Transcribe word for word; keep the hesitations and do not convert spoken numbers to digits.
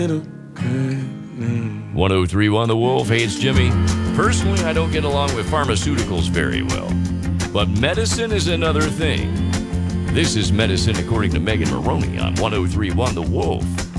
one oh three point one The Wolf. Hey, it's Jimmy. Personally, I don't get along with pharmaceuticals very well. But medicine is another thing. This is Medicine According to Megan Maroney on one oh three point one The Wolf.